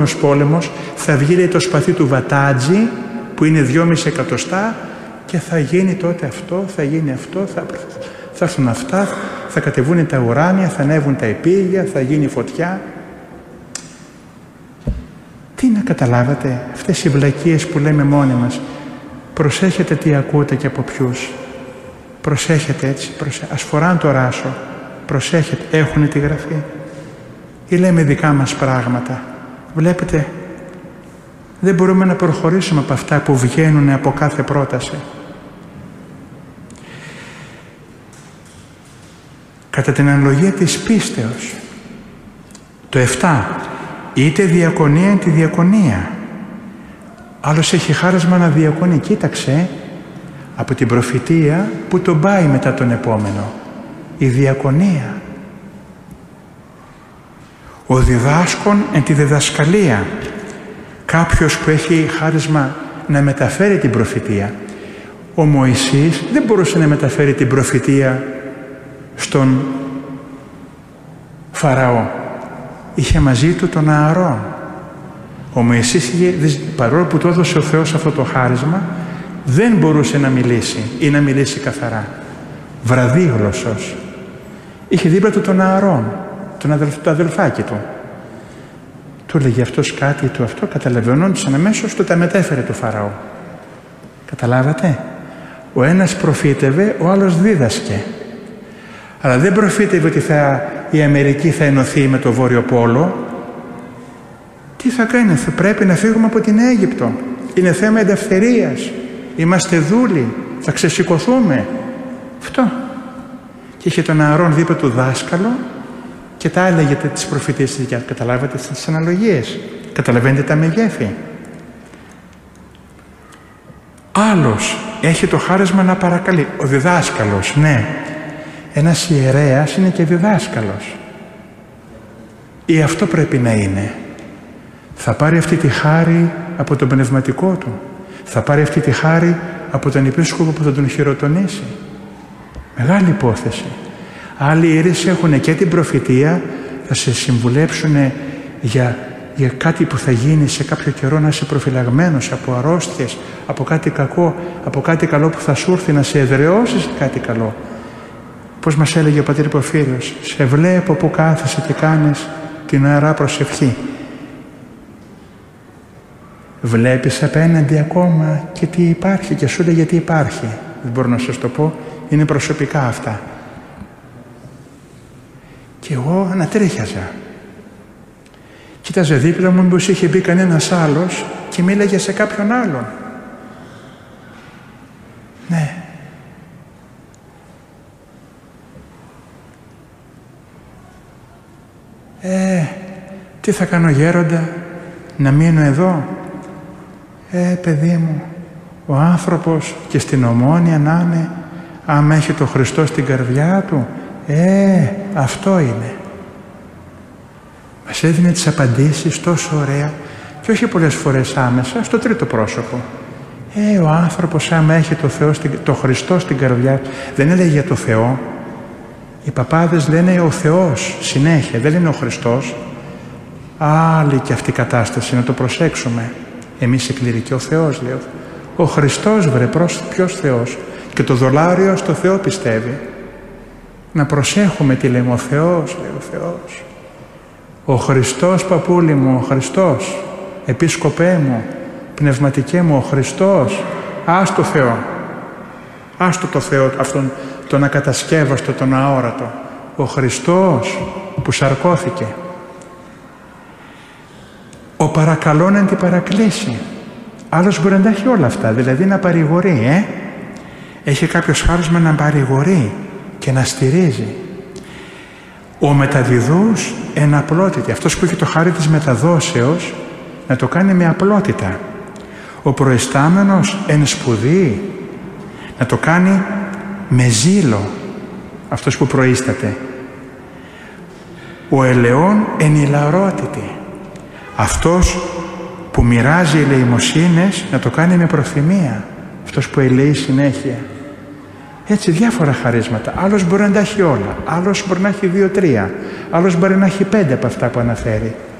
πόλεμος, θα βγει, λέει, το σπαθί του Βατάτζη που είναι 2,5 εκατοστά και θα γίνει τότε αυτό, θα γίνει αυτό, θα έρθουν αυτά, θα κατεβούν τα ουράνια, θα ανέβουν τα επίγεια, θα γίνει φωτιά. Τι να καταλάβατε, αυτές οι βλακίες που λέμε μόνοι μας. Προσέχετε τι ακούτε και από ποιους. Προσέχετε έτσι, ας φοράν το ράσο. Προσέχετε, έχουνε τη γραφή. Ή λέμε δικά μας πράγματα. Βλέπετε, δεν μπορούμε να προχωρήσουμε από αυτά που βγαίνουν από κάθε πρόταση. Κατά την αναλογία της πίστεως, το 7, είτε διακονία είτε διακονία. Άλλος έχει χάρισμα να διακονεί. Κοίταξε, από την προφητεία που τον πάει μετά τον επόμενο. Η διακονία. Ο διδάσκων εν τη διδασκαλία. Κάποιος που έχει χάρισμα να μεταφέρει την προφητεία. Ο Μωυσής δεν μπορούσε να μεταφέρει την προφητεία στον Φαραώ. Είχε μαζί του τον Ααρών. Ο Μωυσής, παρόλο που του έδωσε ο Θεός αυτό το χάρισμα, δεν μπορούσε να μιλήσει ή να μιλήσει καθαρά. Βραδύγλωσσος. Είχε δίπλα του τον Ααρών, το αδελφάκι του. Του έλεγε αυτός κάτι, του αυτό, καταλαβαίνονταν αμέσως, του τα μετέφερε του Φαραώ. Καταλάβατε? Ο ένας προφήτευε, ο άλλος δίδασκε. Αλλά δεν προφήτευε ότι η Αμερική θα ενωθεί με το Βόρειο Πόλο. Τι θα κάνει, θα πρέπει να φύγουμε από την Αίγυπτο. Είναι θέμα ελευθερίας. Είμαστε δούλοι, θα ξεσηκωθούμε. Αυτό. Και είχε τον Ααρών δίπλα του δάσκαλο και τα έλεγε τις προφητείες της δικιάς. Καταλάβατε τις αναλογίες. Καταλαβαίνετε τα μεγέθη. Άλλος έχει το χάρισμα να παρακαλεί. Ο διδάσκαλος, ναι. Ένας ιερέας είναι και διδάσκαλος. Ή αυτό πρέπει να είναι. Θα πάρει αυτή τη χάρη από τον πνευματικό του. Θα πάρει αυτή τη χάρη από τον επίσκοπο που θα τον χειροτονήσει. Μεγάλη υπόθεση. Άλλοι ιερείς έχουν και την προφητεία, θα σε συμβουλέψουν για κάτι που θα γίνει σε κάποιο καιρό, να είσαι προφυλαγμένος από αρρώστιες, από κάτι κακό, από κάτι καλό που θα σου έρθει, να σε εδραιώσει σε κάτι καλό. Πώς μας έλεγε ο πατήρ Πορφύριος, σε βλέπω που κάθεσαι και κάνεις την αερά προσευχή. Βλέπεις απέναντι ακόμα και τι υπάρχει και σου λέει γιατί υπάρχει. Δεν μπορώ να σας το πω, είναι προσωπικά αυτά. Και εγώ ανατρίχιαζα. Κοίταζε δίπλα μου μήπως είχε μπει κανένας άλλος και μίλαγε σε κάποιον άλλον. Ναι. Τι θα κάνω γέροντα, να μείνω εδώ? Παιδί μου, ο άνθρωπος και στην Ομόνια να είναι, άμα έχει το Χριστό στην καρδιά του, αυτό είναι. Μας έδινε τις απαντήσεις τόσο ωραία και όχι πολλές φορές άμεσα, στο τρίτο πρόσωπο. Ο άνθρωπος άμα έχει το Χριστό στην καρδιά, δεν έλεγε για το Θεό. Οι παπάδες λένε ο Θεός συνέχεια, δεν λένε ο Χριστός. Άλλη και αυτή η κατάσταση, να το προσέξουμε. Εμείς οι κληρικοί, ο Θεός λέει. Ο Χριστός βρε, ποιος Θεός? Και το δολάριο στο Θεό πιστεύει. Να προσέχουμε τι λέμε, ο Θεός, λέει ο Θεός. Ο Χριστός, παππούλη μου, ο Χριστός, επίσκοπέ μου, πνευματικέ μου, ο Χριστός. Ας το Θεό. Άστο το Θεό, αυτόν τον ακατασκεύαστο, τον αόρατο. Ο Χριστός που σαρκώθηκε. Ο παρακαλών εν την παρακλήσει. Άλλος μπορεί να τα έχει όλα αυτά, δηλαδή να παρηγορεί, Έχει κάποιος χάρισμα να παρηγορεί και να στηρίζει. Ο μεταδιδούς εν απλότητη. Αυτός που έχει το χάρι της μεταδόσεως, να το κάνει με απλότητα. Ο προϊστάμενος εν σπουδή, να το κάνει με ζήλο. Αυτός που προείσταται. Ο ελαιών εν ηλαρότητη. Αυτός που μοιράζει ελεημοσύνες, να το κάνει με προθυμία. Αυτός που ελεεί συνέχεια. Έτσι διάφορα χαρίσματα. Άλλος μπορεί να τα έχει όλα. Άλλος μπορεί να έχει 2-3. Άλλος μπορεί να έχει 5 από αυτά που αναφέρει.